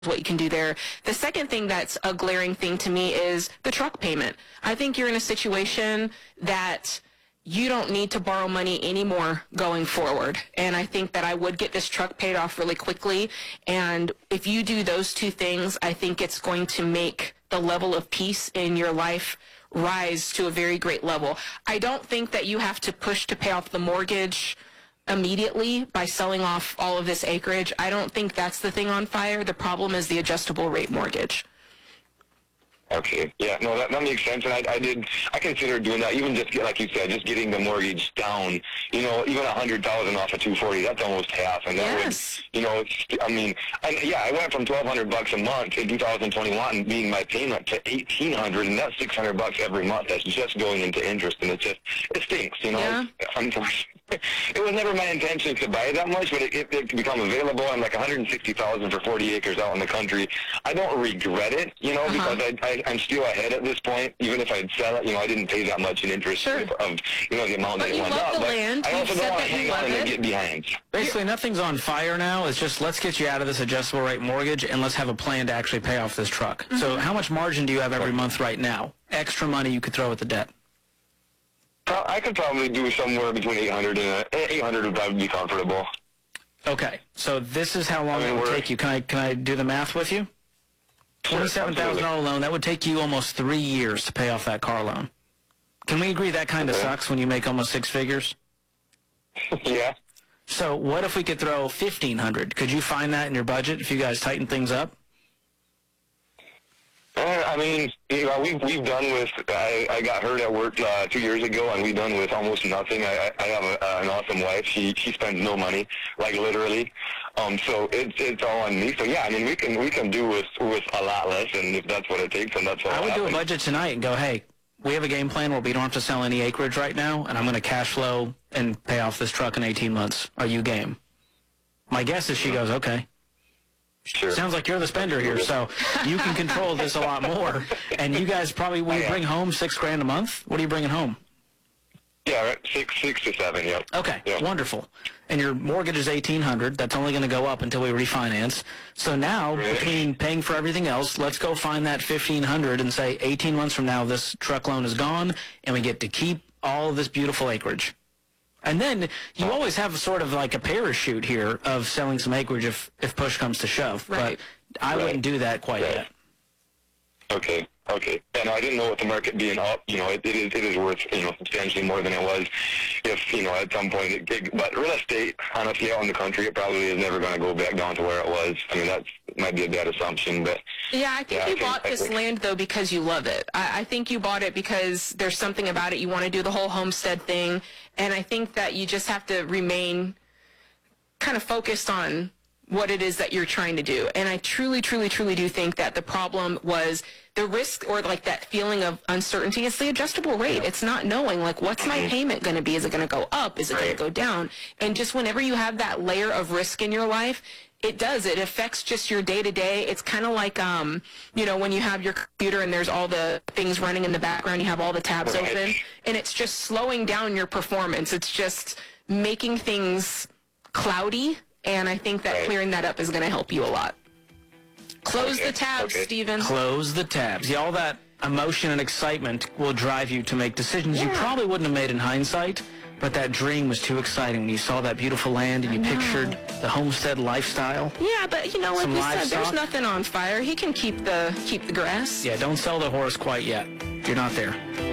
what you can do there. The second thing that's a glaring thing to me is the truck payment. I think you're in a situation that you don't need to borrow money anymore going forward. And I think that I would get this truck paid off really quickly. And if you do those two things, I think it's going to make the level of peace in your life rise to a very great level. I don't think that you have to push to pay off the mortgage immediately by selling off all of this acreage. I don't think that's the thing on fire. The problem is the adjustable rate mortgage. Okay, yeah, no, that makes sense, and I considered doing that, even just, like you said, just getting the mortgage down, you know, even 100,000 off of 240, that's almost half, and that would, you know, I mean, yeah, I went from $1,200 a month in 2021 being my payment to $1,800, and that's $600 every month. That's just going into interest, and it stinks, you know. Yeah. Unfortunately. It was never my intention to buy that much, but it could become available. I'm like $160,000 for 40 acres out in the country. I don't regret it, you know, because I'm still ahead at this point. Even if I'd sell it, you know, I didn't pay that much in interest of, you know, the amount that it went up. But I also don't want to hang on and get behind. Basically, nothing's on fire now. It's just, let's get you out of this adjustable rate mortgage, and let's have a plan to actually pay off this truck. So how much margin do you have every month right now? Extra money you could throw at the debt? I could probably do somewhere between 800 and 800 would probably be comfortable. Okay, so this is how long it would take you. Can I do the math with you? $27,000 loan. That would take you almost 3 years to pay off that car loan. Can we agree that kind of sucks when you make almost six figures? Yeah. So what if we could throw $1,500? Could you find that in your budget if you guys tighten things up? I mean, you know, we've done with, I got hurt at work 2 years ago, and we've done with almost nothing. I have an awesome wife. She spends no money, like literally. So it's all on me. So yeah, I mean, we can do with a lot less, and if that's what it takes, then that's what I would do a budget tonight and go, hey, we have a game plan where we don't have to sell any acreage right now, and I'm going to cash flow and pay off this truck in 18 months. Are you game? My guess is she goes, okay. Sure. Sounds like you're the spender here, so you can control this a lot more. And you guys probably, will you bring home $6,000 a month? What are you bringing home? Yeah, 6 to 7, yeah. Okay, yeah. Wonderful. And your mortgage is $1,800. That's only going to go up until we refinance. So now, between paying for everything else, let's go find that $1,500 and say 18 months from now, this truck loan is gone, and we get to keep all of this beautiful acreage. And then you always have sort of like a parachute here of selling some acreage if push comes to shove. Right. But I wouldn't do that quite yet. Okay. And I didn't know with the market being up, you know, it is worth, you know, substantially more than it was if, you know, at some point but real estate, honestly, out in the country, it probably is never going to go back down to where it was. I mean, that might be a bad assumption, but... Yeah, I think you bought this land, though, because you love it. I think you bought it because there's something about it. You want to do the whole homestead thing, and I think that you just have to remain kind of focused on what it is that you're trying to do. And I truly, truly, truly do think that the problem was the risk, or like that feeling of uncertainty. It's the adjustable rate. It's not knowing, like, what's my payment going to be? Is it going to go up? Is it going to go down? And just whenever you have that layer of risk in your life, it affects just your day-to-day. It's kind of like, you know, when you have your computer and there's all the things running in the background, you have all the tabs open, and it's just slowing down your performance. It's just making things cloudy. And I think that clearing that up is going to help you a lot. Close the tabs, Stephen. Close the tabs. Yeah, all that emotion and excitement will drive you to make decisions you probably wouldn't have made in hindsight, but that dream was too exciting when you saw that beautiful land and you pictured the homestead lifestyle. Yeah, but, you know, like you said, there's nothing on fire. He can keep the grass. Yeah, don't sell the horse quite yet. You're not there.